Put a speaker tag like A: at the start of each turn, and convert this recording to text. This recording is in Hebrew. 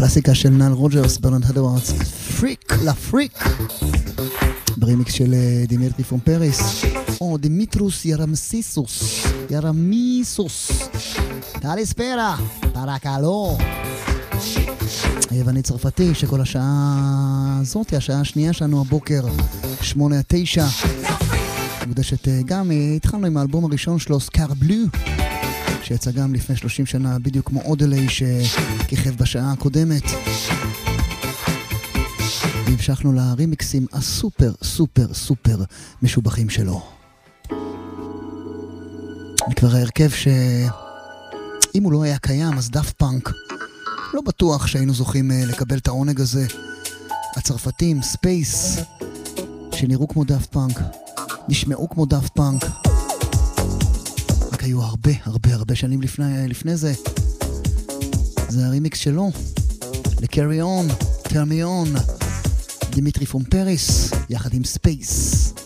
A: קלאסיקה של נייל רוג'רס, ברנרד הדווארדס, פריק, לה פריק, ברימיקס של דימיטרי פרום פריס, או דימיטרוס ירמיסוס, קליספרה, פרקלו, היווני צרפתי, שכל השעה זאת, השעה השנייה שלנו הבוקר, 8-9, מוקדשת גם, התחלנו עם האלבום הראשון שלו, סקאר בלו, שיצא גם לפני 30 שנה, בדיוק כמו אודלי שכיכב בשעה הקודמת. והמשכנו לרימיקסים הסופר סופר סופר משובחים שלו. אני כבר ההרכב שאם הוא לא היה קיים, אז דאפט פאנק, לא בטוח שהיינו זוכים לקבל את העונג הזה. הצרפתים, ספייס, שנראו כמו דאפט פאנק, נשמעו כמו דאפט פאנק, רק היו הרבה שנים לפני זה. זה הרימיקס שלו ל-Carry On, Tell Me On, דימיטרי פרום פריס יחד עם ספייס.